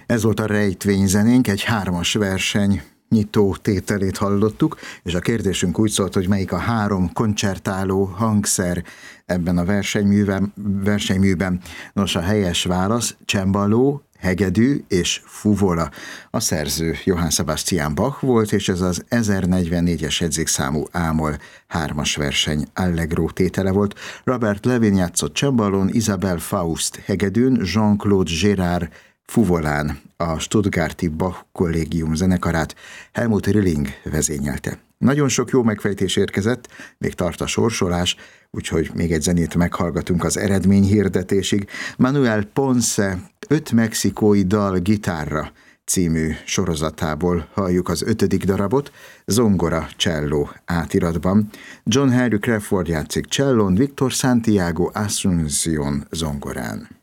Ez volt a rejtvényzenénk, egy 3-as verseny nyitó tételét hallottuk, és a kérdésünk úgy szólt, hogy melyik a 3 koncertáló hangszer ebben a versenyműben. Nos, a helyes válasz cemballó, hegedű és fuvola. A szerző Johann Sebastian Bach volt, és ez az 1044-es jegyzékszámú A-moll 3-as verseny allegro tétele volt. Robert Levin játszott cemballón, Isabelle Faust hegedűn, Jean-Claude Gérard fuvolán. A Stuttgarti Bach Kollégium zenekarát Helmut Rilling vezényelte. Nagyon sok jó megfejtés érkezett, még tart a sorsolás, úgyhogy még egy zenét meghallgatunk az eredményhirdetésig. Manuel Ponce 5 mexikói dal gitárra című sorozatából halljuk az 5. darabot, zongora cselló átiratban. John Henry Crawford játszik csellón, Victor Santiago Asunción zongorán.